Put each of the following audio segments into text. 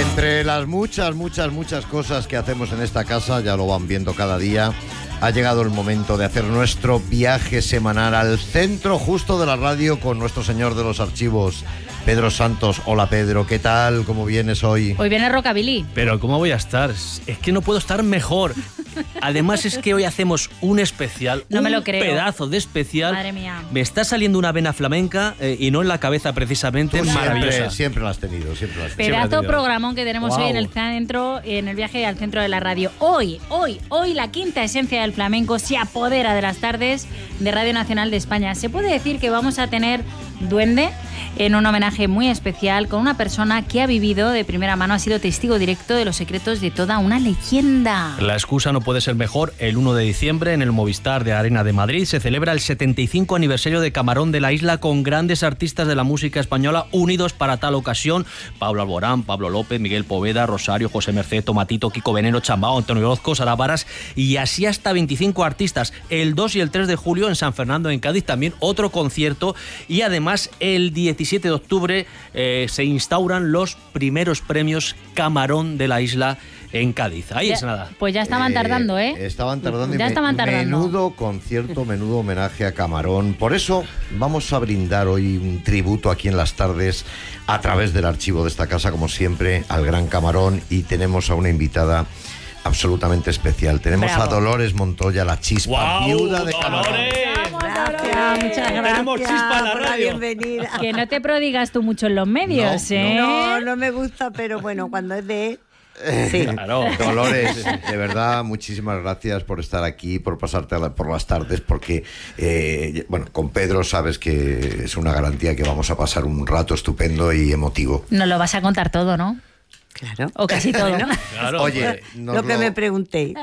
Entre las muchas cosas que hacemos en esta casa, ya lo van viendo cada día, ha llegado el momento de hacer nuestro viaje semanal al centro justo de la radio con nuestro señor de los archivos, Pedro Santos. Hola Pedro, ¿qué tal? ¿Cómo vienes hoy? Hoy viene Rockabilly. Pero ¿cómo voy a estar? Es que no puedo estar mejor. Además es que hoy hacemos un especial, no me lo creo. Pedazo de especial. Madre mía. Me está saliendo una vena flamenca y no en la cabeza precisamente. Tú maravillosa. Siempre la has tenido, Pedazo programón que tenemos hoy en el centro, en el viaje al centro de la radio. Hoy la quinta esencia del flamenco se apodera de las tardes de Radio Nacional de España. Se puede decir que vamos a tener duende en un homenaje muy especial con una persona que ha vivido de primera mano, ha sido testigo directo de los secretos de toda una leyenda. La excusa no puede ser mejor. El 1 de diciembre en el Movistar de Arena de Madrid se celebra el 75 aniversario de Camarón de la Isla, con grandes artistas de la música española unidos para tal ocasión. Pablo Alborán, Pablo López, Miguel Poveda, Rosario, José Merced, Tomatito, Kiko Veneno, Chambao, Antonio Orozco, Sara Varas y así hasta 25 artistas. El 2 y el 3 de julio en San Fernando, en Cádiz, también otro concierto, y además el 17 de octubre se instauran los primeros premios Camarón de la Isla en Cádiz. Ahí ya, es nada. Pues ya estaban tardando, ¿eh? Estaban tardando. Ya estaban tardando. Menudo concierto, menudo homenaje a Camarón. Por eso vamos a brindar hoy un tributo aquí en las tardes a través del archivo de esta casa, como siempre, al gran Camarón, y tenemos a una invitada absolutamente especial. Tenemos a Dolores Montoya, la chispa, ¡Wow, viuda de Dolores! Camarón. Gracias, muchas gracias. Tenemos chispa en la radio. Bienvenida. Que no te prodigas tú mucho en los medios, No, ¿eh? No me gusta, pero bueno, cuando es de él. Sí. Claro. Dolores, de verdad, muchísimas gracias por estar aquí, por pasarte por las tardes, porque, bueno, con Pedro sabes que es una garantía que vamos a pasar un rato estupendo y emotivo. Nos lo vas a contar todo, ¿no? Claro. O casi todo, ¿no? Claro. Oye, Lo que me preguntéis.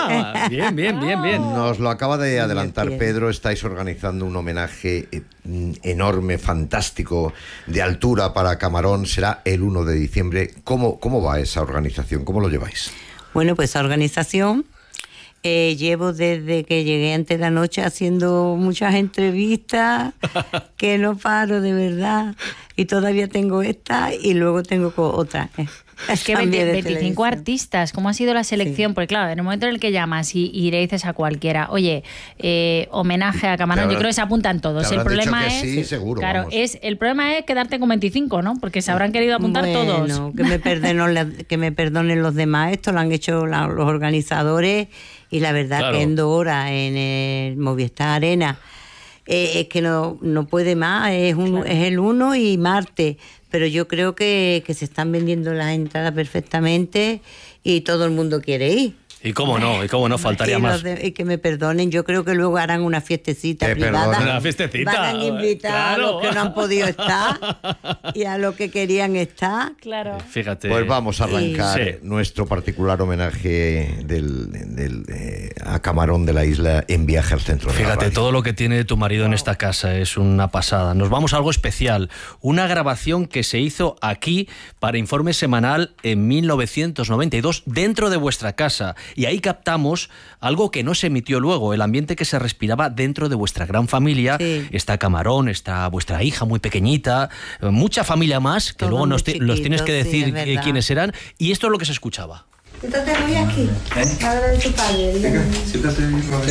Bien. nos lo acaba de adelantar Bien. Pedro. Estáis organizando un homenaje enorme, fantástico, de altura para Camarón. Será el 1 de diciembre. ¿Cómo va esa organización? ¿Cómo lo lleváis? Bueno, pues esa organización llevo desde que llegué antes de la noche haciendo muchas entrevistas que no paro, de verdad. Y todavía tengo esta y luego tengo otra. Es que También de 25 televisión. artistas, ¿cómo ha sido la selección? Sí. Porque claro, en el momento en el que llamas y le dices a cualquiera, oye, homenaje a Camarón, yo creo que se apuntan todos. te El habrán problema dicho es, que sí, seguro, claro, vamos. el problema es quedarte con 25, ¿no? Porque se habrán querido apuntar todos. Bueno, que me perdonen los demás. Esto lo han hecho los organizadores y la verdad Claro. que en 2 horas en el Movistar Arena es que no puede más. Es el 1 y martes. Pero yo creo que se están vendiendo las entradas perfectamente y todo el mundo quiere ir. Y cómo no, faltaría y más. Y que me perdonen, yo creo que luego harán una fiestecita Te privada. perdonan. Una fiestecita, Van a invitar a claro. los que no han podido estar y a los que querían estar. Claro. Fíjate. Pues vamos a arrancar Sí. nuestro particular homenaje a Camarón de la Isla en viaje al centro de la Fíjate, radio. todo lo que tiene tu marido en esta casa es una pasada. Nos vamos a algo especial. Una grabación que se hizo aquí para Informe Semanal en 1992 dentro de vuestra casa. Y ahí captamos algo que no se emitió luego, el ambiente que se respiraba dentro de vuestra gran familia. Sí. Está Camarón, está vuestra hija muy pequeñita, mucha familia más, que Todos luego muy los tienes que chiquitos, sí, decir es verdad. quiénes eran. Y esto es lo que se escuchaba. Siéntate muy aquí. Habla de tu padre. Venga, siéntate.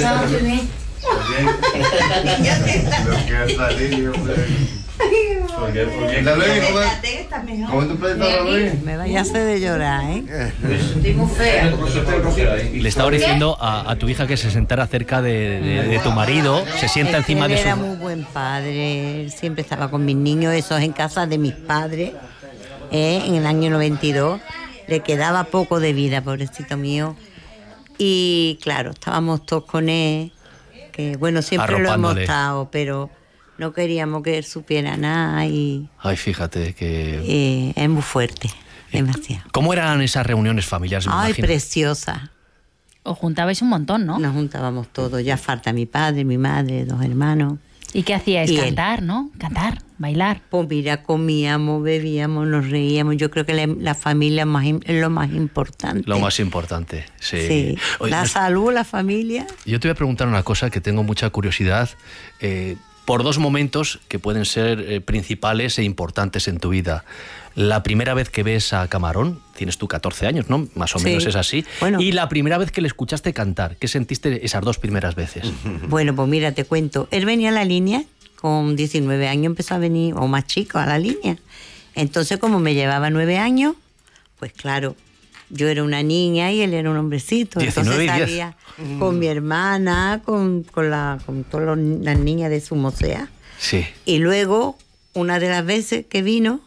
¿Cómo tú puedes estar, Luis? Me vaya a hacer de llorar, ¿eh? Estoy muy fea. Y le estaba diciendo a tu hija que se sentara cerca de tu marido, se sienta Es que encima él de su... era muy buen padre, él siempre estaba con mis niños, esos en casa de mis padres, en el año 92. Le quedaba poco de vida, pobrecito mío. Y claro, estábamos todos con él, que bueno, siempre lo hemos Arropándole. estado, pero no queríamos que él supiera nada y Ay, fíjate que... es muy fuerte, demasiado. ¿Cómo eran esas reuniones familiares? Me Ay, imagino? preciosa. Os juntabais un montón, ¿no? Nos juntábamos todos, ya falta mi padre, mi madre, 2 hermanos. ¿Y qué hacíais? Y él. Cantar, ¿no? Cantar, bailar. Pues mira, comíamos, bebíamos, nos reíamos. Yo creo que la familia es lo más importante. Lo más importante, sí. Sí. Oye, La salud, la familia. yo te voy a preguntar una cosa que tengo mucha curiosidad. por dos momentos que pueden ser principales e importantes en tu vida. La primera vez que ves a Camarón, tienes tú 14 años, ¿no? Más o menos es así. Bueno. Y la primera vez que le escuchaste cantar, ¿qué sentiste esas dos primeras veces? Bueno, pues mira, te cuento. Él venía a la línea, con 19 años empezó a venir, o más chico, a la línea. Entonces, como me llevaba 9 años, pues claro, yo era una niña y él era un hombrecito. 19 Entonces y 10. salía con mi hermana, con todas las niñas de su mocea. Sí. Y luego, una de las veces que vino,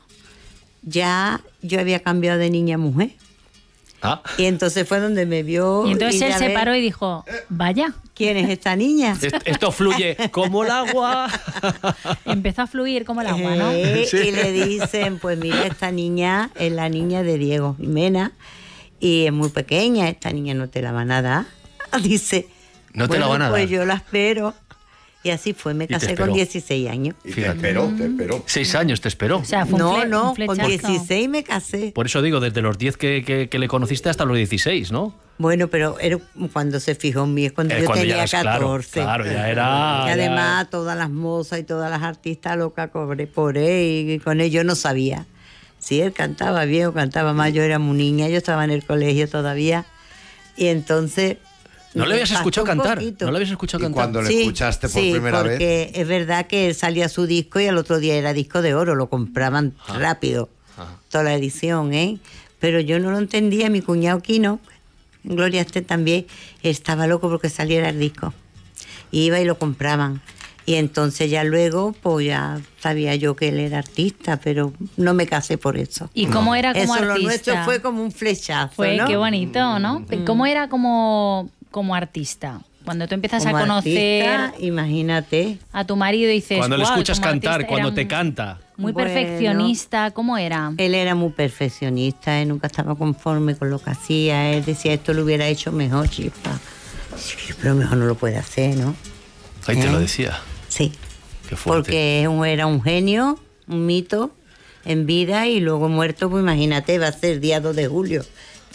ya yo había cambiado de niña a mujer. Ah. Y entonces fue donde me vio. Y entonces él ya se ves, paró y dijo, vaya. ¿quién es esta niña? Esto fluye como el agua. Empezó a fluir como el agua, ¿no? Sí. Y le dicen, pues mira, esta niña es la niña de Diego Jimena y es muy pequeña, esta niña no te la van a dar. Dice, No te la van a pues dar. yo la espero. Y así fue, me te casé esperó. con 16 años. Y te Fíjate. esperó. 6 años te esperó. O sea, fue un No, un con flechazo. 16 me casé. Por eso digo, desde los 10 que le conociste hasta los 16, ¿no? Bueno, pero era cuando se fijó en mí, es cuando yo Cuando tenía ya es, 14. Claro, ya era... Y además todas las mozas y todas las artistas locas cobré por él y con él yo no sabía si él cantaba bien o cantaba mal. Yo era muy niña, yo estaba en el colegio todavía y entonces... ¿No le habías me escuchado pasó un cantar? poquito. ¿No le habías escuchado Y cantar? cuando le escuchaste por primera vez. porque es verdad que él salía su disco y al otro día era disco de oro, lo compraban rápido, toda la edición, ¿eh? Pero yo no lo entendía, mi cuñado Quino, Gloria Esther también, estaba loco porque saliera el disco. Iba y lo compraban. Y entonces ya luego, pues ya sabía yo que él era artista, pero no me casé por eso. ¿Y cómo era como Eso artista? lo nuestro fue como un flechazo, Fue, ¿no? qué bonito, ¿no? ¿Cómo era como artista? Cuando tú empiezas Como a conocer artista, imagínate. a tu marido y dices, Cuando le "Guau, escuchas como cantar, artista cuando era te canta. Muy Bueno. perfeccionista, ¿cómo era? Él era muy perfeccionista, él nunca estaba conforme con lo que hacía. Él decía, esto lo hubiera hecho mejor, chispa. Sí, pero mejor no lo puede hacer, ¿no? Ahí te lo decía. Sí, Qué fuerte. porque era un genio, un mito en vida y luego muerto, pues imagínate, va a ser día 2 de julio,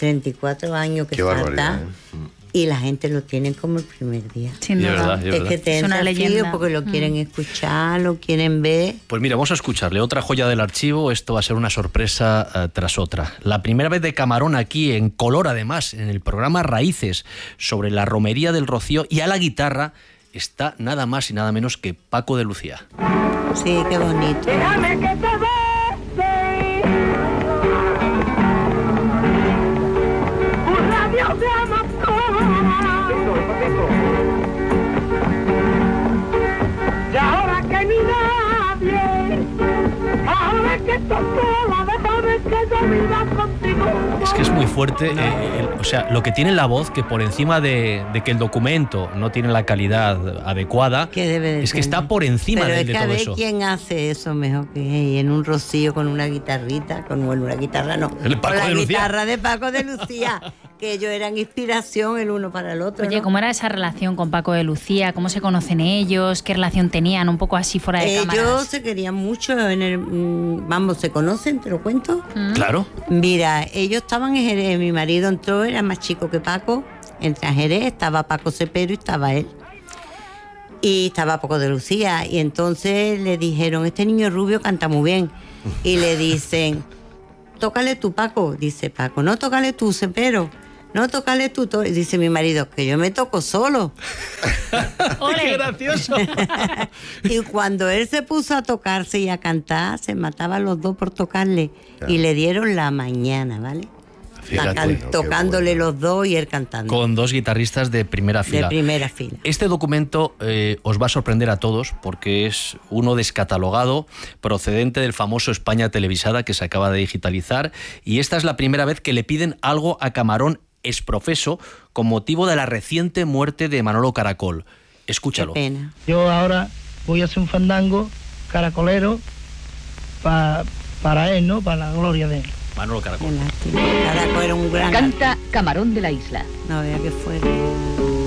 34 años que Qué falta. barbaridad, Y la gente lo tiene como el primer día. Sin Y duda. es verdad, Es que te Es una entra frío leyenda. porque lo quieren escuchar, lo quieren ver. Pues mira, vamos a escucharle otra joya del archivo. Esto va a ser una sorpresa tras otra. La primera vez de Camarón aquí, en color además, en el programa Raíces, sobre la romería del Rocío, y a la guitarra está nada más y nada menos que Paco de Lucía. Sí, qué bonito. Déjame que te bese. Un radio de amapola. Y ahora que ni nadie, ahora que estás sola, déjame que yo viva contigo. Es que es muy fuerte, o sea, lo que tiene la voz, que por encima de que el documento no tiene la calidad adecuada, Que debe de es que tener. está por encima Pero de es que a todo ver eso. quién hace eso mejor que ella, en un Rocío con una guitarrita, bueno, una guitarra no, El con Paco la de Lucía. guitarra de Paco de Lucía, que ellos eran inspiración el uno para el otro. Oye, ¿no? ¿cómo era esa relación con Paco de Lucía? ¿Cómo se conocen ellos? ¿Qué relación tenían? Un poco así fuera de Ellos cámaras. se querían mucho, vamos, ¿se conocen? ¿Te lo cuento? Claro. Mira, ellos estaban en Jerez, mi marido entró, era más chico que Paco, entra a Jerez, estaba Paco Cepero y estaba él. Y estaba Paco de Lucía, y entonces le dijeron, este niño rubio canta muy bien. Y le dicen, tócale tú, Paco. Dice Paco, no, tócale tú, Cepero. No, tócale tú. Dice mi marido, que yo me toco solo. ¡Ole! ¡Qué gracioso! Y cuando él se puso a tocarse y a cantar, se mataban los dos por tocarle. Claro. Y le dieron la mañana, ¿vale? Fíjate. Bueno, qué tocándole bueno. los dos y él cantando. Con dos guitarristas de primera de fila. primera fila. Este documento os va a sorprender a todos porque es uno descatalogado procedente del famoso España Televisada que se acaba de digitalizar, y esta es la primera vez que le piden algo a Camarón exprofeso con motivo de la reciente muerte de Manolo Caracol. Qué Escúchalo. pena. Yo ahora voy a hacer un fandango caracolero para él, ¿no? Para la gloria de él. Manolo Qué Caracol. lástima. Caraco era un gran... Canta Camarón de la Isla. No, vea que fuerte.